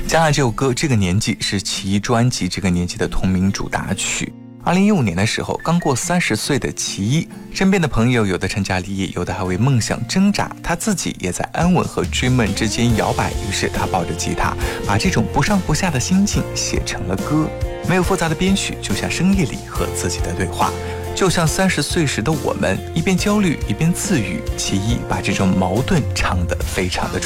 将来这首歌《这个年纪》是其一专辑《这个年纪》的同名主打曲。2015年的时候，刚过30岁的其一，身边的朋友有的成家立业，有的还为梦想挣扎，他自己也在安稳和追梦之间摇摆。于是他抱着吉他，把这种不上不下的心境写成了歌，没有复杂的编曲，就像深夜里和自己的对话，就像30岁时的我们，一边焦虑一边自语。其一把这种矛盾唱得非常的